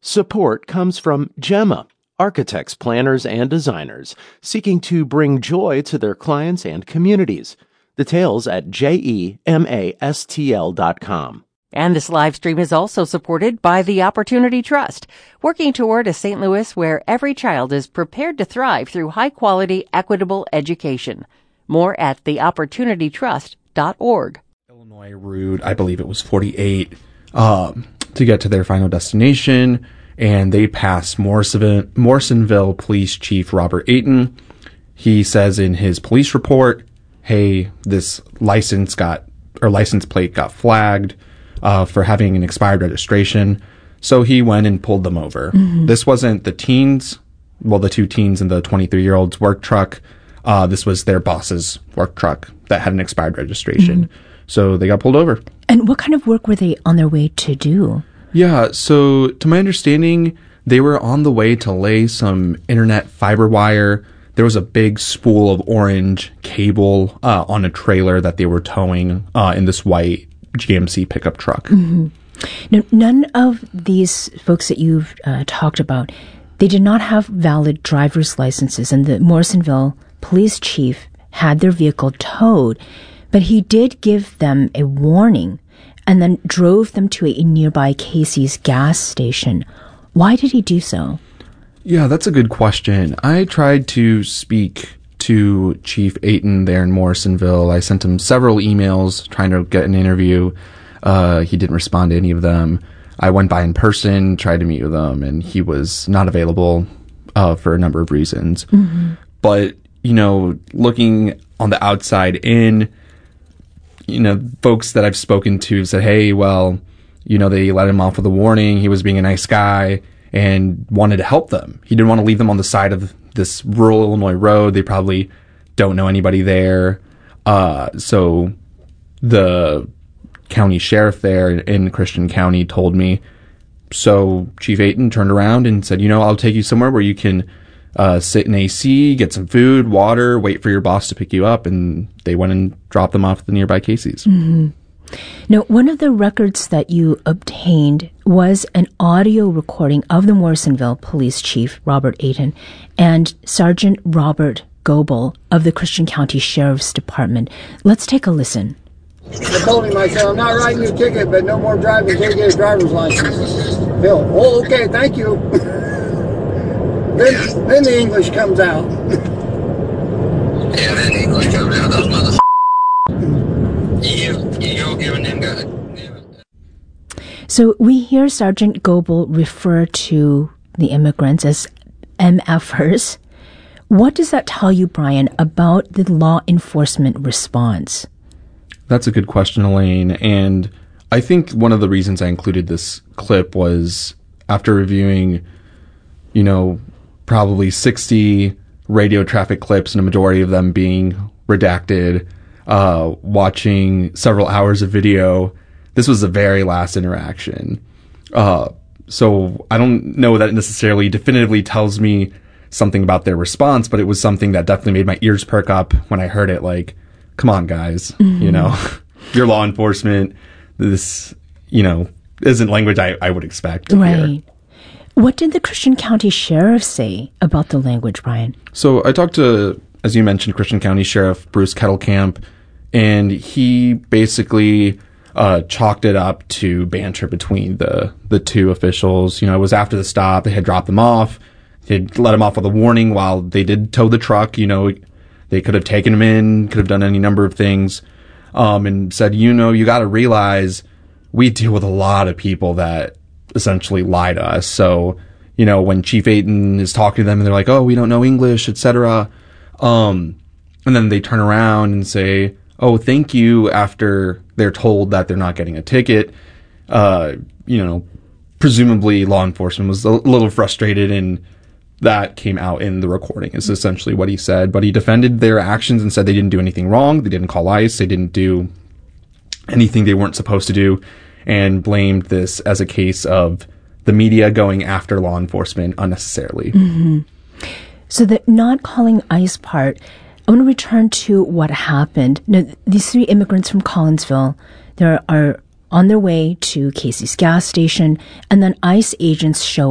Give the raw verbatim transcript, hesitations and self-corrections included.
Support comes from Gemma, architects, planners, and designers seeking to bring joy to their clients and communities. Details at gemastl dot com. And this live stream is also supported by the Opportunity Trust, working toward a Saint Louis where every child is prepared to thrive through high-quality, equitable education. More at the opportunity trust dot org. Illinois Route, I believe it was forty-eight, um, to get to their final destination, and they pass Morrisonville, Morrisonville Police Chief Robert Ayton. He says in his police report, hey, this license got, or license plate got flagged uh, for having an expired registration. So he went and pulled them over. Mm-hmm. This wasn't the teens, well, the two teens and the twenty-three-year-old's work truck. Uh, this was their boss's work truck that had an expired registration. Mm-hmm. So they got pulled over. And what kind of work were they on their way to do? Yeah, so to my understanding, they were on the way to lay some internet fiber wire. There was a big spool of orange cable uh, on a trailer that they were towing uh, in this white G M C pickup truck. Mm-hmm. Now, none of these folks that you've uh, talked about, they did not have valid driver's licenses, and the Morrisonville police chief had their vehicle towed, but he did give them a warning and then drove them to a nearby Casey's gas station. Why did he do so? Yeah, that's a good question. I tried to speak to Chief Ayton there in Morrisonville. I sent him several emails trying to get an interview. Uh, he didn't respond to any of them. I went by in person, tried to meet with him, and he was not available uh, for a number of reasons. Mm-hmm. But, you know, looking on the outside in, you know, folks that I've spoken to said, hey, well, you know, they let him off with a warning. He was being a nice guy and wanted to help them. He didn't want to leave them on the side of this rural Illinois road. They probably don't know anybody there. Uh, so the county sheriff there in Christian County told me. So Chief Ayton turned around and said, you know, I'll take you somewhere where you can uh, sit in A C, get some food, water, wait for your boss to pick you up. And they went and dropped them off at the nearby Casey's. Mm-hmm. Now, one of the records that you obtained was an audio recording of the Morrisonville Police Chief, Robert Ayton, and Sergeant Robert Goebel of the Christian County Sheriff's Department. Let's take a listen. I told him, I said, I'm not writing you a ticket, but no more driving until you get a driver's license. Bill, oh, okay, thank you. then, then the English comes out. Yeah, then the English comes out. Those mother. You, you're giving them guys. So we hear Sergeant Goebel refer to the immigrants as MFers. What does that tell you, Brian, about the law enforcement response? That's a good question, Elaine. And I think one of the reasons I included this clip was after reviewing, you know, probably sixty radio traffic clips and a majority of them being redacted, uh, watching several hours of video. This was the very last interaction. Uh, so I don't know that it necessarily definitively tells me something about their response, but it was something that definitely made my ears perk up when I heard it. Like, come on, guys, mm-hmm. you know, you're law enforcement. This, you know, isn't language I, I would expect to right. hear. What did the Christian County Sheriff say about the language, Brian? So I talked to, as you mentioned, Christian County Sheriff Bruce Kettlecamp, and he basically uh, chalked it up to banter between the, the two officials. You know, it was after the stop. They had dropped them off. They'd let him off with a warning while they did tow the truck. You know, they could have taken him in, could have done any number of things, um, and said, you know, you got to realize we deal with a lot of people that essentially lie to us. So, you know, when Chief Ayton is talking to them and they're like, oh, we don't know English, et cetera. Um, and then they turn around and say, oh, thank you, after they're told that they're not getting a ticket. Uh, you know, presumably law enforcement was a little frustrated, and that came out in the recording is essentially what he said. But he defended their actions and said they didn't do anything wrong. They didn't call ICE. They didn't do anything they weren't supposed to do, and blamed this as a case of the media going after law enforcement unnecessarily. Mm-hmm. So the not calling ICE part, I want to return to what happened. Now, these three immigrants from Collinsville, they are on their way to Casey's gas station, and then ICE agents show